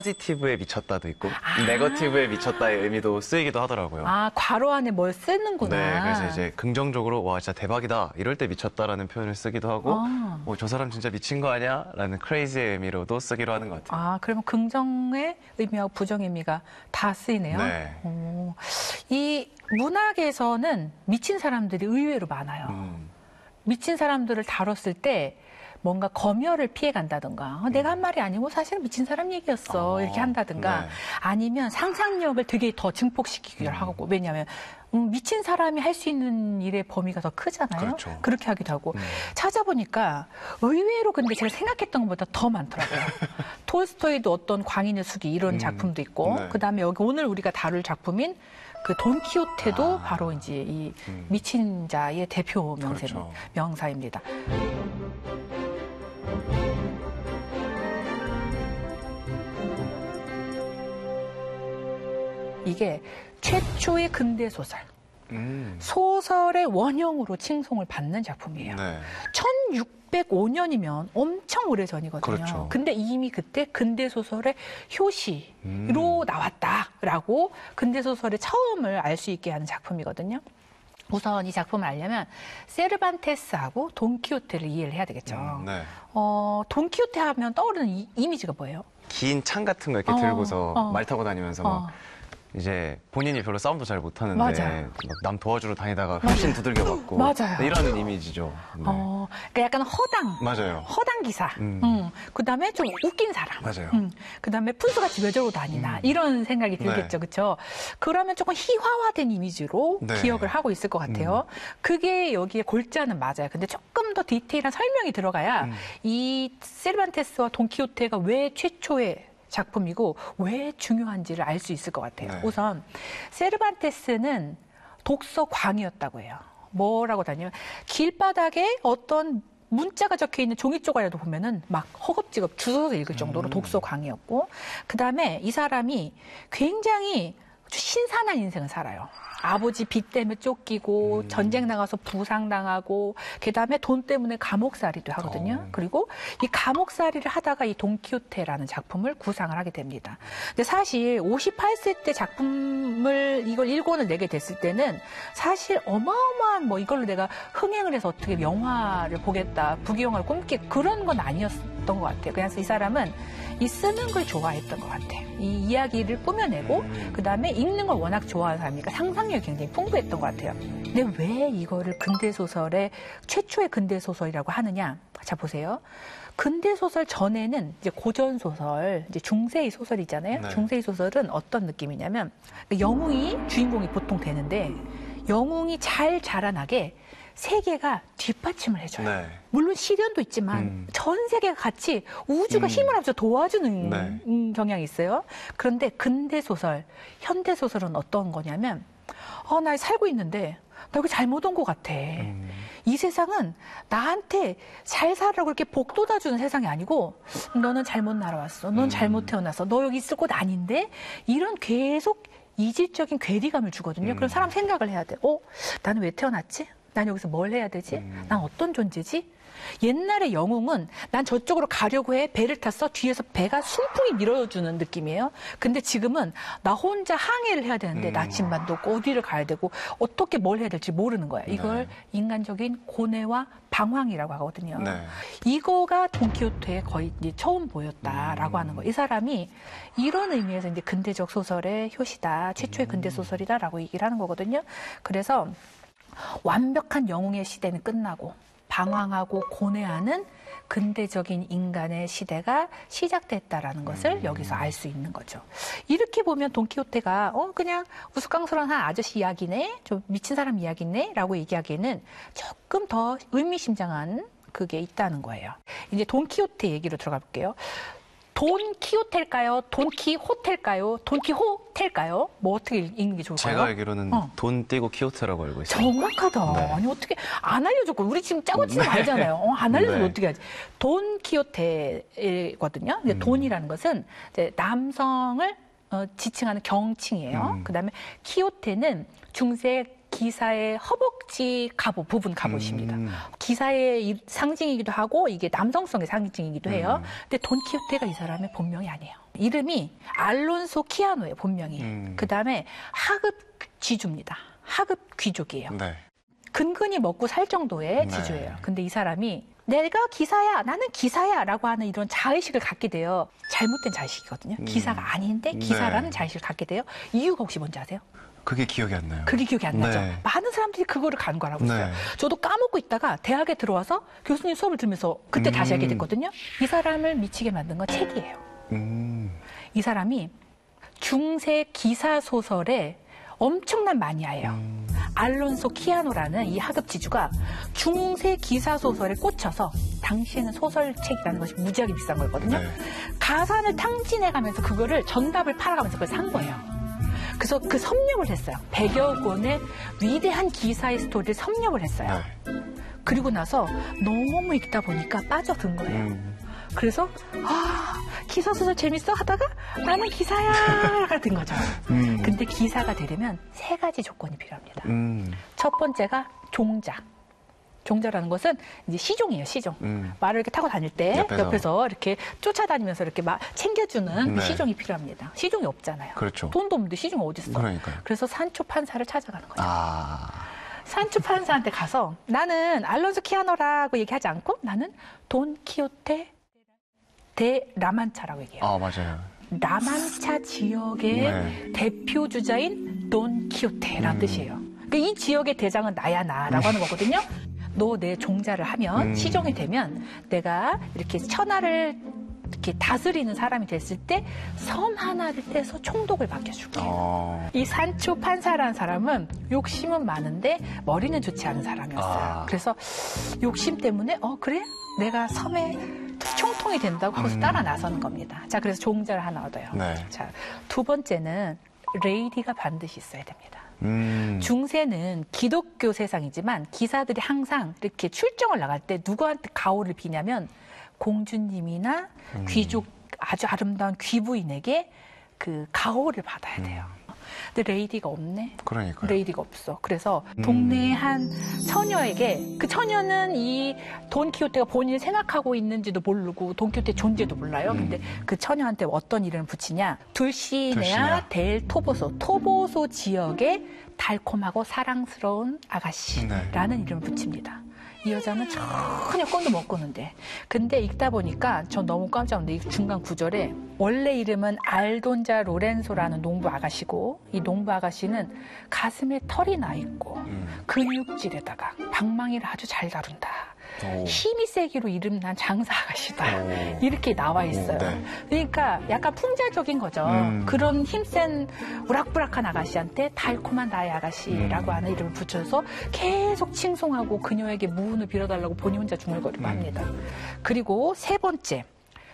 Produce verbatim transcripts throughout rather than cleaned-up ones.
포지티브에 미쳤다도 있고 아. 네거티브에 미쳤다의 의미도 쓰이기도 하더라고요. 아, 괄호 안에 뭘 쓰는구나. 네, 그래서 이제 긍정적으로 와 진짜 대박이다 이럴 때 미쳤다라는 표현을 쓰기도 하고 아. 뭐 저 사람 진짜 미친 거 아니야? 라는 크레이지의 의미로도 쓰기로 하는 것 같아요. 아, 그러면 긍정의 의미하고 부정 의미가 다 쓰이네요. 네. 오. 이 문학에서는 미친 사람들이 의외로 많아요. 음. 미친 사람들을 다뤘을 때 뭔가 검열을 피해간다든가 어, 내가 한 말이 아니고 사실은 미친 사람 얘기였어 어, 이렇게 한다든가 네. 아니면 상상력을 되게 더 증폭시키기도 음. 하고 왜냐하면 음, 미친 사람이 할 수 있는 일의 범위가 더 크잖아요. 그렇죠. 그렇게 하기도 하고 음. 찾아보니까 의외로 근데 제가 생각했던 것보다 더 많더라고요. 톨스토이도 어떤 광인의 수기 이런 음. 작품도 있고 네. 그다음에 여기 오늘 우리가 다룰 작품인 그 돈키호테도 아. 바로 이제 이 음. 미친 자의 대표 명세, 그렇죠. 명사입니다. 이게 최초의 근대 소설, 음. 소설의 원형으로 칭송을 받는 작품이에요. 네. 천육백오 년이면 엄청 오래전이거든요. 그렇죠. 근데 이미 그때 근대 소설의 효시로 음. 나왔다라고 근대 소설의 처음을 알 수 있게 하는 작품이거든요. 우선 이 작품을 알려면 세르반테스하고 돈키호테를 이해를 해야 되겠죠. 음, 네. 어, 돈키호테 하면 떠오르는 이, 이미지가 뭐예요? 긴 창 같은 거 이렇게 어, 들고서 어. 말 타고 다니면서 어. 막 이제 본인이 별로 싸움도 잘 못하는데 맞아요. 막 남 도와주러 다니다가 훨씬 두들겨 맞고 맞아요. 이런 이미지죠. 네. 어, 그러니까 약간 허당. 맞아요. 허당 기사. 음. 음. 그다음에 좀 웃긴 사람. 맞아요. 음. 그다음에 푼수같이 외적으로 다니나 음. 이런 생각이 들겠죠, 네. 그렇죠? 그러면 조금 희화화된 이미지로 네. 기억을 하고 있을 것 같아요. 그게 여기에 골자는 맞아요. 근데 조금 더 디테일한 설명이 들어가야 음. 이 세르반테스와 돈키호테가 왜 최초의 작품이고 왜 중요한지를 알 수 있을 것 같아요. 네. 우선 세르반테스는 독서 광이었다고 해요. 뭐라고 다니면 길바닥에 어떤 문자가 적혀 있는 종이 쪼가리라도 보면은 막 허겁지겁 주워서 읽을 정도로 음. 독서 광이었고, 그 다음에 이 사람이 굉장히 신선한 인생을 살아요. 아버지 빚 때문에 쫓기고 음. 전쟁 나가서 부상당하고 그다음에 돈 때문에 감옥살이도 하거든요. 어. 그리고 이 감옥살이를 하다가 이 돈키호테라는 작품을 구상을 하게 됩니다. 근데 사실 오십팔 세 때 작품을 이걸 일 권을 내게 됐을 때는 사실 어마어마한 뭐 이걸로 내가 흥행을 해서 어떻게 영화를 보겠다, 부귀영화를 꿈겠 그런 건 아니었던 것 같아요. 그래서 이 사람은 이 쓰는 걸 좋아했던 것 같아요. 이 이야기를 꾸며내고 음. 그다음에 읽는 걸 워낙 좋아하는 사람이니까 상상력이 굉장히 풍부했던 것 같아요. 근데 왜 이거를 근대소설의 최초의 근대소설이라고 하느냐? 자, 보세요. 근대소설 전에는 이제 고전소설, 이제 중세의 소설이잖아요. 네. 중세의 소설은 어떤 느낌이냐면 영웅이 주인공이 보통 되는데 영웅이 잘 자라나게 세계가 뒷받침을 해줘요. 네. 물론 시련도 있지만 음. 전 세계가 같이 우주가 음. 힘을 합쳐 도와주는 네. 음, 경향이 있어요. 그런데 근대소설, 현대소설은 어떤 거냐면 어, 나 살고 있는데 나 여기 잘못 온 것 같아. 음. 이 세상은 나한테 잘 살라고 이렇게 복 돋아주는 세상이 아니고 너는 잘못 날아왔어. 넌 음. 잘못 태어났어. 너 여기 있을 곳 아닌데 이런 계속 이질적인 괴리감을 주거든요. 음. 그럼 사람 생각을 해야 돼. 어? 나는 왜 태어났지? 난 여기서 뭘 해야 되지? 음. 난 어떤 존재지? 옛날의 영웅은 난 저쪽으로 가려고 해. 배를 탔어. 뒤에서 배가 순풍이 밀어주는 느낌이에요. 근데 지금은 나 혼자 항해를 해야 되는데 음. 나침반도 없고 어디를 가야 되고 어떻게 뭘 해야 될지 모르는 거야. 이걸 네. 인간적인 고뇌와 방황이라고 하거든요. 네. 이거가 돈키호테에 거의 이제 처음 보였다라고 음. 하는 거. 이 사람이 이런 의미에서 이제 근대적 소설의 효시다, 최초의 근대 소설이다라고 얘기를 하는 거거든요. 그래서 완벽한 영웅의 시대는 끝나고 방황하고 고뇌하는 근대적인 인간의 시대가 시작됐다라는 것을 음. 여기서 알 수 있는 거죠. 이렇게 보면 돈키호테가 어 그냥 우스꽝스러운 한 아저씨 이야기네, 좀 미친 사람 이야기네라고 얘기하기에는 조금 더 의미심장한 그게 있다는 거예요. 이제 돈키호테 얘기로 들어가 볼게요. 돈키호텔까요? 돈키호텔까요? 돈키호텔까요? 뭐 어떻게 읽는 게 좋을까요? 제가 알기로는 어. 돈 떼고 키호테라고 알고 있어요. 정확하다. 네. 아니 어떻게 안 알려줬고 우리 지금 짜고 치는 거 네. 알잖아요. 어, 안 알려주면 네. 어떻게 하지? 돈키호테거든요. 근데 음. 돈이라는 것은 이제 남성을 어, 지칭하는 경칭이에요. 음. 그다음에 키호테는 중세 기사의 허벅지 갑옷, 부분 갑옷입니다. 음. 기사의 이- 상징이기도 하고 이게 남성성의 상징이기도 해요. 음. 근데 돈키호테가 이 사람의 본명이 아니에요. 이름이 알론소 키아노예요, 본명이. 음. 그 다음에 하급 지주입니다. 하급 귀족이에요. 네. 근근히 먹고 살 정도의 네. 지주예요. 근데 이 사람이 내가 기사야, 나는 기사야 라고 하는 이런 자의식을 갖게 돼요. 잘못된 자의식이거든요. 음. 기사가 아닌데 기사라는 네. 자의식을 갖게 돼요. 이유가 혹시 뭔지 아세요? 그게 기억이 안 나요. 그게 기억이 안 나죠. 네. 많은 사람들이 그거를 간과하고 있어요. 네. 저도 까먹고 있다가 대학에 들어와서 교수님 수업을 들으면서 그때 음. 다시 알게 됐거든요. 이 사람을 미치게 만든 건 책이에요. 음. 이 사람이 중세 기사 소설의 엄청난 마니아예요. 음. 알론소 키아노라는 이 하급 지주가 중세 기사 소설에 꽂혀서 당시에는 소설책이라는 것이 무지하게 비싼 거였거든요. 네. 가산을 탕진해가면서 그거를 전답을 팔아가면서 그걸 산 거예요. 그래서 그 섭렵을 했어요. 백여 권의 위대한 기사의 스토리를 섭렵을 했어요. 네. 그리고 나서 너무 읽다 보니까 빠져든 거예요. 음. 그래서 아 기사 소설 재밌어 하다가 나는 기사야가 된 거죠. 음. 근데 기사가 되려면 세 가지 조건이 필요합니다. 음. 첫 번째가 종자. 종자라는 것은 이제 시종이에요, 시종. 음. 말을 이렇게 타고 다닐 때 옆에서. 옆에서, 이렇게 쫓아다니면서 이렇게 막 챙겨주는 네. 시종이 필요합니다. 시종이 없잖아요. 그렇죠. 돈도 없는데 시종이 어디 있어? 그러니까요. 그래서 산초 판사를 찾아가는 거예요. 아. 산초 판사한테 가서 나는 알론소 키아노라고 얘기하지 않고 나는 돈 키호테 대 라만차라고 얘기해요. 아, 맞아요. 라만차 지역의 네. 대표 주자인 돈 키호테라는 음. 뜻이에요. 그러니까 이 지역의 대장은 나야 나라고 하는 거거든요. 너 내 종자를 하면 음. 시종이 되면 내가 이렇게 천하를 이렇게 다스리는 사람이 됐을 때 섬 하나를 떼서 총독을 맡겨줄게. 어. 이 산초 판사라는 사람은 욕심은 많은데 머리는 좋지 않은 사람이었어요. 아. 그래서 욕심 때문에 어 그래? 내가 섬에 총통이 된다고 하고서 음. 따라 나서는 겁니다. 자, 그래서 종자를 하나 얻어요. 네. 자, 두 번째는 레이디가 반드시 있어야 됩니다. 음. 중세는 기독교 세상이지만 기사들이 항상 이렇게 출정을 나갈 때 누구한테 가오를 비냐면 공주님이나 음. 귀족 아주 아름다운 귀부인에게 그 가오를 받아야 돼요. 근데 레이디가 없네. 그러니까요. 레이디가 없어. 그래서 음. 동네의 한 처녀에게 그 처녀는 이 돈키호테가 본인을 생각하고 있는지도 모르고 돈키호테 존재도 몰라요. 음. 근데 그 처녀한테 어떤 이름을 붙이냐? 둘시네아 둘시네아. 델 토보소. 토보소 지역의 달콤하고 사랑스러운 아가씨라는 네. 이름을 붙입니다. 이 여자는 전혀 껌도 못 꾸는데. 근데 읽다 보니까 전 너무 깜짝 놀랐는데 이 중간 구절에 원래 이름은 알돈자 로렌소라는 농부 아가씨고 이 농부 아가씨는 가슴에 털이 나 있고 음. 근육질에다가 방망이를 아주 잘 다룬다. 오. 힘이 세기로 이름난 장사 아가씨다. 오. 이렇게 나와 있어요. 네. 그러니까 약간 풍자적인 거죠. 음. 그런 힘센 우락부락한 아가씨한테 달콤한 나의 아가씨라고 음. 하는 이름을 붙여서 계속 칭송하고 그녀에게 무운을 빌어달라고 본인 혼자 중얼거리고 음. 합니다. 그리고 세 번째,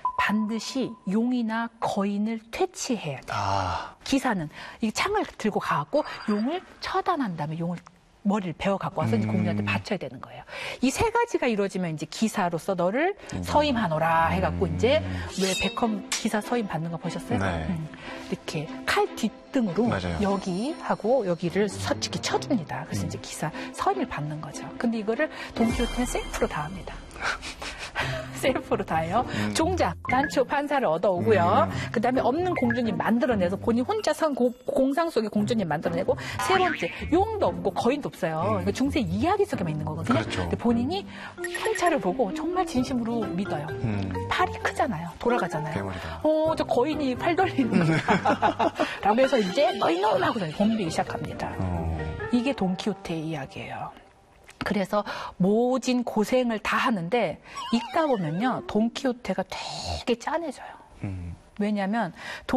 반드시 용이나 거인을 퇴치해야 돼요. 아. 기사는 이 창을 들고 가갖고 용을 처단한 다음에 용을 머리를 베어 갖고 와서 이제 음. 공주한테 바쳐야 되는 거예요. 이 세 가지가 이루어지면 이제 기사로서 너를 서임하노라 해갖고 음. 이제 왜 베컴 기사 서임 받는 거 보셨어요? 네. 음. 이렇게 칼 뒷등으로 맞아요. 여기 하고 여기를 서치게 쳐줍니다. 그래서 음. 이제 기사 서임을 받는 거죠. 근데 이거를 돈키호테는 셀프로 다 합니다. 셀프로 다 해요. 음. 종자, 난초 판사를 얻어오고요. 음. 그 다음에 없는 공주님 만들어내서 본인 혼자 선 고- 공상 속의 공주님 만들어내고 세 번째, 용도 없고 거인도 없어요. 이거 중세 이야기 속에만 있는 거거든요. 그렇죠. 근데 본인이 현찰을 보고 정말 진심으로 믿어요. 음. 팔이 크잖아요. 돌아가잖아요. 괴물이다. 어, 저 거인이 팔 돌리는 거다. 라고 해서 이제 너희 놈 하고 덤비기 시작합니다. 어. 이게 돈키호테의 이야기예요. 그래서 모진 고생을 다 하는데 읽다 보면요. 돈키호테가 되게 짠해져요. 음. 왜냐하면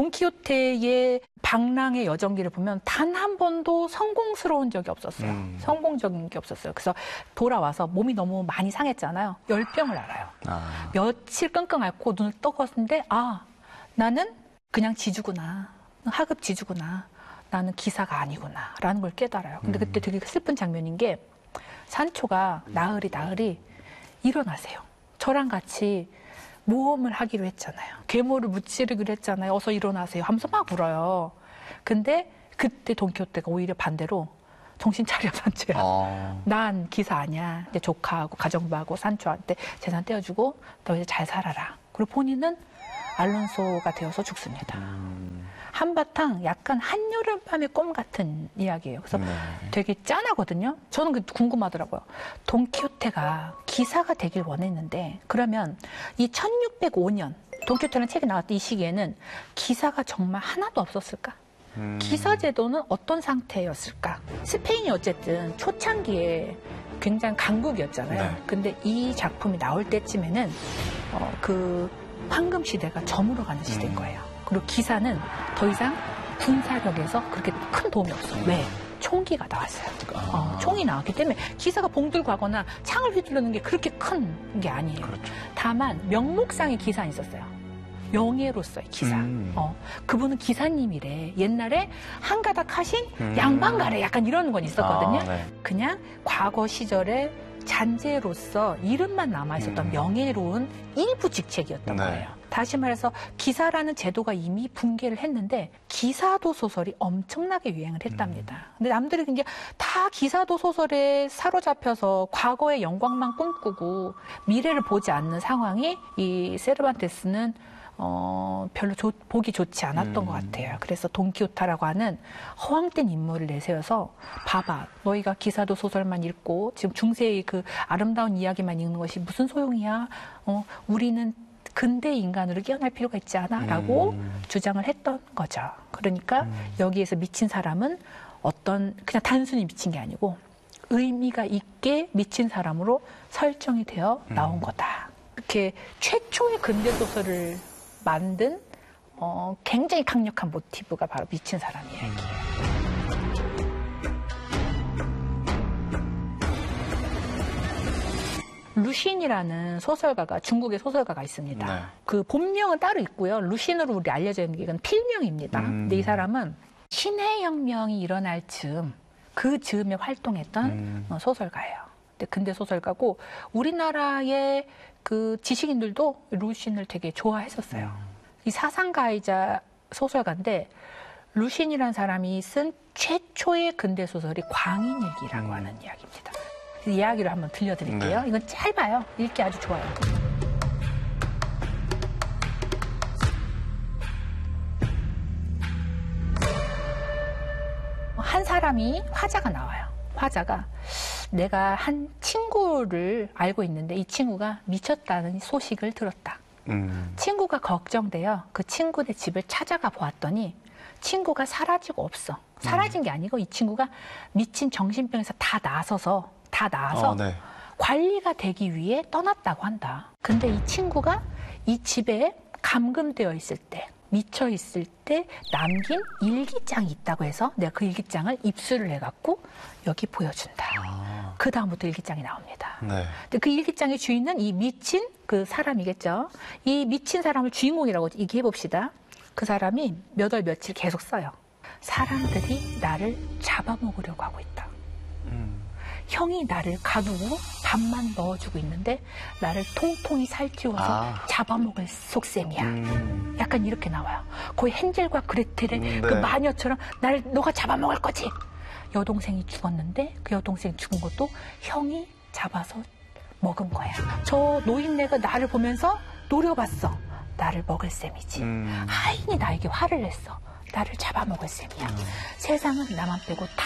돈키호테의 방랑의 여정기를 보면 단 한 번도 성공스러운 적이 없었어요. 음. 성공적인 게 없었어요. 그래서 돌아와서 몸이 너무 많이 상했잖아요. 열병을 앓아요. 아. 며칠 끙끙 앓고 눈을 떠봤는데 아 나는 그냥 지주구나. 하급 지주구나. 나는 기사가 아니구나. 라는 걸 깨달아요. 근데 그때 되게 슬픈 장면인 게 산초가 나으리 나으리 일어나세요. 저랑 같이 모험을 하기로 했잖아요. 괴물을 무찌르기로 했잖아요. 어서 일어나세요. 하면서 막 울어요. 근데 그때 돈키호테가 오히려 반대로 정신 차려 산초야. 어. 난 기사 아니야. 이제 조카하고 가정부하고 산초한테 재산 떼어주고 너 이제 잘 살아라. 그리고 본인은 알론소가 되어서 죽습니다. 음. 한바탕 약간 한여름밤의 꿈 같은 이야기예요. 그래서 네. 되게 짠하거든요. 저는 그 궁금하더라고요. 돈키호테가 기사가 되길 원했는데 그러면 이 천육백오 년 돈키호테라는 책이 나왔던 이 시기에는 기사가 정말 하나도 없었을까? 음. 기사 제도는 어떤 상태였을까? 스페인이 어쨌든 초창기에 굉장히 강국이었잖아요. 네. 근데 이 작품이 나올 때쯤에는 어, 그 황금 시대가 저물어가는 시대인 음. 거예요. 그리고 기사는 더 이상 군사력에서 그렇게 큰 도움이 없어요. 왜? 총기가 나왔어요. 아. 어, 총이 나왔기 때문에 기사가 봉들고 하거나 창을 휘두르는 게 그렇게 큰 게 아니에요. 그렇죠. 다만 명목상의 기사는 있었어요. 명예로서의 기사. 음. 어, 그분은 기사님이래. 옛날에 한가닥 하신 음. 양반가래. 약간 이런 건 있었거든요. 아, 네. 그냥 과거 시절에 잔재로서 이름만 남아있었던 음. 명예로운 일부 직책이었던 네. 거예요. 다시 말해서 기사라는 제도가 이미 붕괴를 했는데 기사도 소설이 엄청나게 유행을 했답니다. 음. 근데 남들이 이제 다 기사도 소설에 사로잡혀서 과거의 영광만 꿈꾸고 미래를 보지 않는 상황이 이 세르반테스는 어, 별로 좋- 보기 좋지 않았던 음. 것 같아요. 그래서 돈키호테라고 하는 허황된 인물을 내세워서 봐봐, 너희가 기사도 소설만 읽고 지금 중세의 그 아름다운 이야기만 읽는 것이 무슨 소용이야? 어, 우리는 근대 인간으로 깨어날 필요가 있지 않아? 라고 음. 주장을 했던 거죠. 그러니까 음. 여기에서 미친 사람은 어떤 그냥 단순히 미친 게 아니고 의미가 있게 미친 사람으로 설정이 되어 나온 음. 거다. 이렇게 최초의 근대 소설을 만든 어, 굉장히 강력한 모티브가 바로 미친 사람 이야기. 루신이라는 소설가가 중국의 소설가가 있습니다. 네. 그 본명은 따로 있고요. 루신으로 우리 알려져 있는 게 이건 필명입니다. 음. 근데 이 사람은 신해혁명이 일어날 즈음 그 즈음에 활동했던 음. 어, 소설가예요. 근데 근대 소설가고 우리나라의 그 지식인들도 루신을 되게 좋아했었어요. 음. 이 사상가이자 소설가인데 루신이라는 사람이 쓴 최초의 근대 소설이 광인일기라고 음. 하는 이야기입니다. 이 이야기를 한번 들려드릴게요. 네. 이건 짧아요. 읽기 아주 좋아요. 한 사람이 화자가 나와요. 화자가 내가 한 친구를 알고 있는데 이 친구가 미쳤다는 소식을 들었다. 음. 친구가 걱정돼요. 그 친구네 집을 찾아가 보았더니 친구가 사라지고 없어. 사라진 게 아니고 이 친구가 미친 정신병에서 다 나서서 다 나와서 어, 네. 관리가 되기 위해 떠났다고 한다. 근데 이 친구가 이 집에 감금되어 있을 때, 미쳐 있을 때 남긴 일기장이 있다고 해서 내가 그 일기장을 입수를 해갖고 여기 보여준다. 아. 그 다음부터 일기장이 나옵니다. 네. 근데 그 일기장의 주인은 이 미친 그 사람이겠죠. 이 미친 사람을 주인공이라고 얘기해 봅시다. 그 사람이 몇 월 며칠 계속 써요. 사람들이 나를 잡아먹으려고 하고 있다. 음. 형이 나를 가두고 밥만 넣어주고 있는데 나를 통통이 살찌워서 아. 잡아먹을 속셈이야. 음. 약간 이렇게 나와요. 거의 헨젤과 그레텔의 음, 그 네. 마녀처럼 나를 너가 잡아먹을 거지. 여동생이 죽었는데 그 여동생이 죽은 것도 형이 잡아서 먹은 거야. 저 노인네가 나를 보면서 노려봤어. 나를 먹을 셈이지. 음. 하인이 나에게 화를 냈어. 나를 잡아먹을 셈이야. 음. 세상은 나만 빼고 다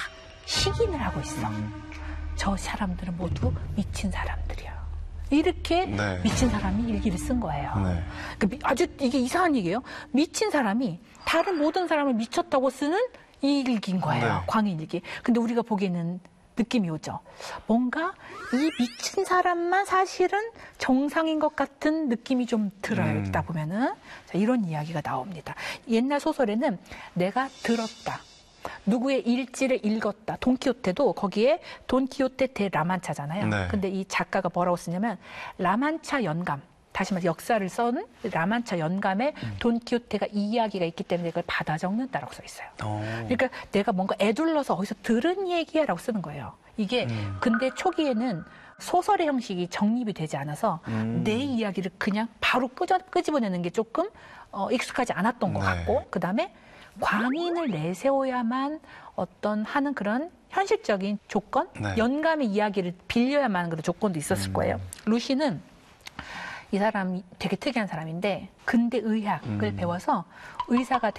식인을 하고 있어. 음. 저 사람들은 모두 미친 사람들이야. 이렇게 네. 미친 사람이 일기를 쓴 거예요. 네. 그 미- 아주 이게 이상한 얘기예요. 미친 사람이 다른 모든 사람을 미쳤다고 쓰는 이 일기인 거예요. 네. 광인일기. 근데 우리가 보기에는 느낌이 오죠. 뭔가 이 미친 사람만 사실은 정상인 것 같은 느낌이 좀 들어요. 음. 읽다 보면은. 자, 이런 이야기가 나옵니다. 옛날 소설에는 내가 들었다. 누구의 일지를 읽었다. 돈키호테도 거기에 돈키호테 대 라만차잖아요. 네. 근데 이 작가가 뭐라고 쓰냐면 라만차 연감. 다시 말해서 역사를 써는 라만차 연감에 음. 돈키호테가 이 이야기가 있기 때문에 그걸 받아 적는다라고 써 있어요. 어. 그러니까 내가 뭔가 애둘러서 어디서 들은 얘기야라고 쓰는 거예요. 이게 음. 근데 초기에는 소설의 형식이 정립이 되지 않아서 음. 내 이야기를 그냥 바로 끄져, 끄집어내는 게 조금 어, 익숙하지 않았던 것 네. 같고 그다음에 광인을 내세워야만 어떤 하는 그런 현실적인 조건, 네. 연감의 이야기를 빌려야만 하는 그런 조건도 있었을 음. 거예요. 루시는 이 사람이 되게 특이한 사람인데 근대 의학을 음. 배워서 의사가